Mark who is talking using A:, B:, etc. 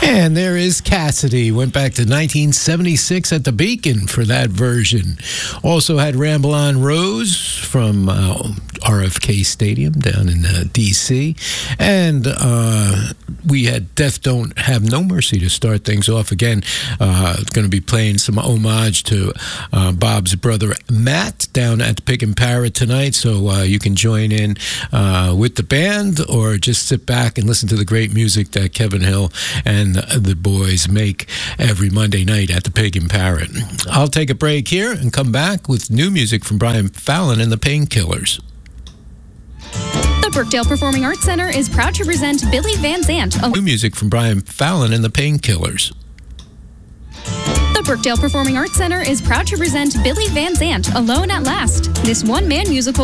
A: And there is Cassidy. Went back to 1976 at the Beacon for that version. Also had Ramble On Rose from RFK Stadium down in D.C. And we had Death Don't Have No Mercy to start things off again. Going to be playing some homage to Bob's brother Matt down at the Pig and Parrot tonight. So you can join in with the band or just sit back and listen to the great music that Kevin Hill and the boys make every Monday night at the Pig and Parrot. I'll take a break here and come back with new music from Brian Fallon and the Painkillers.
B: The Brookdale Performing Arts Center is proud to present Billy Van Zandt.
A: New music from Brian Fallon and the Painkillers.
B: The Brookdale Performing Arts Center is proud to present Billy Van Zandt, Alone at Last. This one-man musical